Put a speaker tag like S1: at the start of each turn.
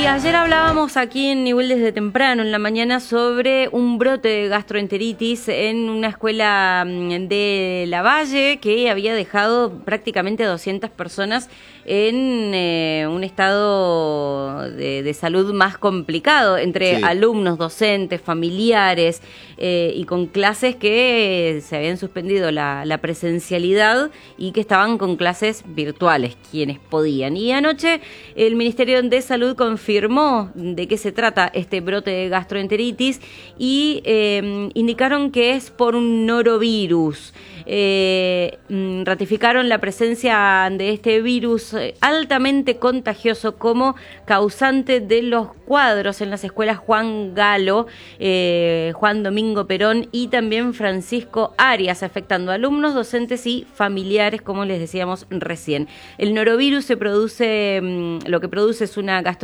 S1: Y ayer hablábamos aquí en Nivel desde temprano, en la mañana, sobre un brote de gastroenteritis en una escuela de Lavalle que había dejado prácticamente 200 personas en un estado de salud más complicado, entre alumnos, docentes, familiares, y con clases que se habían suspendido la presencialidad y que estaban con clases virtuales, quienes podían. Y anoche el Ministerio de Salud confirmó de qué se trata este brote de gastroenteritis y indicaron que es por un norovirus. Ratificaron la presencia de este virus altamente contagioso como causante de los cuadros en las escuelas Juan Galo, Juan Domingo Perón y también Francisco Arias, afectando a alumnos, docentes y familiares, como les decíamos recién. El norovirus se produce, lo que produce es una